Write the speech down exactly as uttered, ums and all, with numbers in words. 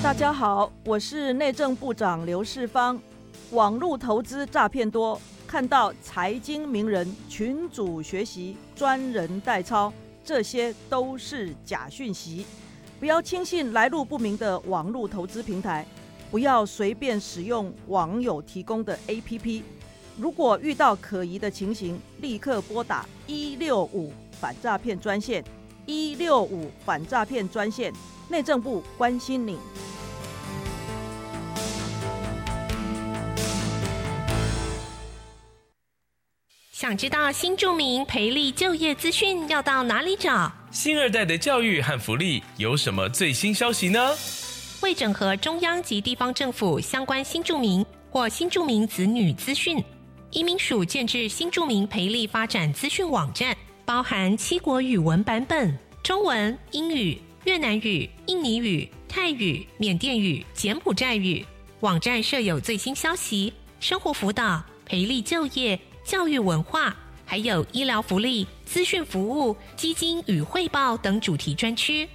大家好，我是内政部长刘世芳。网络投资诈骗多，看到财经名人群组学习、专人代操，这些都是假讯息。不要轻信来路不明的网络投资平台，不要随便使用网友提供的 A P P。如果遇到可疑的情形，立刻拨打一六五反诈骗专线，一六五反诈骗专线，内政部关心你。 想知道新住民培力就业资讯要到哪里找？ 新二代的教育和福利有什么最新消息呢？ 为整合中央及地方政府相关新住民或新住民子女资讯，移民署建置新住民培力发展资讯网站，包含七国语文版本，中文、英语、越南语、印尼语、泰语、缅甸语、柬埔寨语。网站设有最新消息、生活辅导、培力就业、教育文化，还有医疗福利、资讯服务、基金与汇报等主题专区。